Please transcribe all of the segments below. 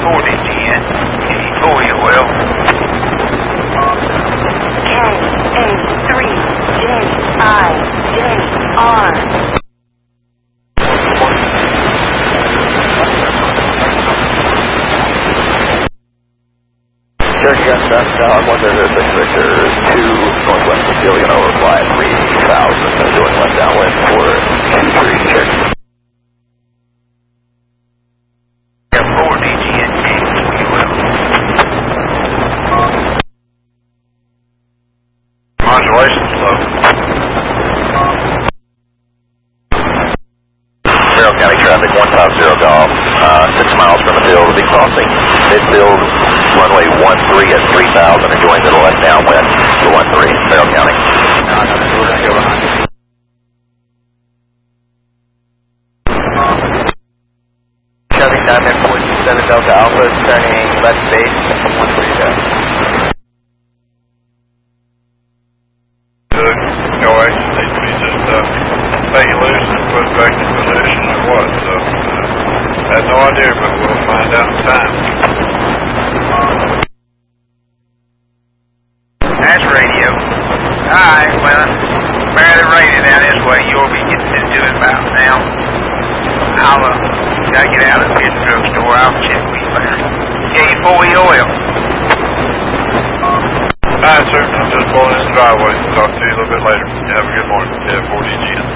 4DGN, fully well. KA3JIJR. Cherokee Gun southbound 1006 Victor 2, northwest of Philly, and overfly 3000, doing left downwind for 23 Cherokee. Yeah, 4DGN, fully well. Modulation slow. Merrill County traffic 150 Golf, 6 miles from the field, will be crossing midfield, runway 13 at 3000, and going to the left downwind to 13, Merrill County. Chevy Diamond 47 Delta Alpha, turning left base, 13 down. Good. No action needs to be just stay loose and put it back in position or what. So, I have no idea, but we'll find out in time. That's radio. Alright, well, barely raining down this way. You'll be getting into it about now. I'll gotta get out of the drugstore. I'll check with you later. K4 oil. Alright, sir. I'm just pulling in the driveway. Talk to you a little bit later. You have a good morning. Yeah, 4DGN.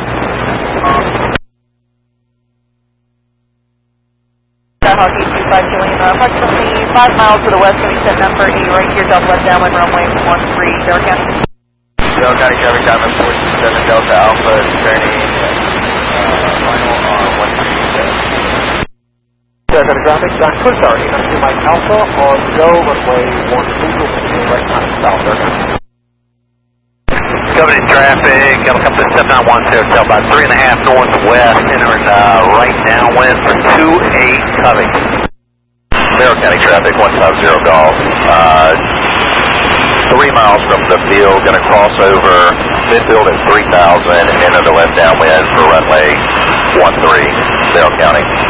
Hockey 25 Julian, approximately 5 miles to the west, going to set number 8 right here, Southwest downwind runway 13, Delaware County. Delaware County Traffic Diamond 47 Delta Alpha, turning final on 13. Delta traffic, John Cruzar, 892 Mike Alpha, on go, runway 13, right time, south, Delaware. Covenant traffic, helicopter 7910, tail by 3.5 northwest, entering right downwind for 28 Covington. Merrill County traffic 150 Golf, 3 miles from the field, going to cross over midfield at 3000 and enter the left downwind for runway 13, Merrill County.